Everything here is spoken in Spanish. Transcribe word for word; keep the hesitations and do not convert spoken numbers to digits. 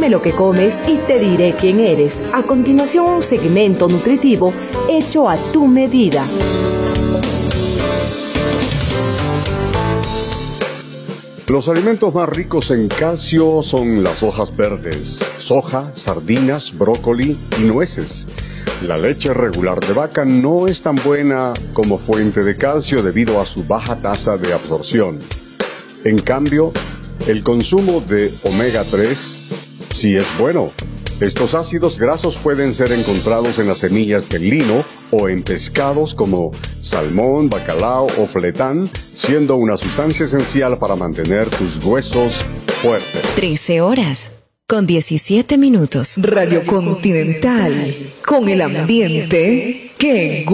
Dime lo que comes y te diré quién eres. A continuación, un segmento nutritivo hecho a tu medida. Los alimentos más ricos en calcio son las hojas verdes, soja, sardinas, brócoli y nueces. La leche regular de vaca no es tan buena como fuente de calcio debido a su baja tasa de absorción. En cambio, el consumo de omega tres sí es bueno. Estos ácidos grasos pueden ser encontrados en las semillas del lino o en pescados como salmón, bacalao o fletán, siendo una sustancia esencial para mantener tus huesos fuertes. trece horas con diecisiete minutos. Radio Continental, con el ambiente que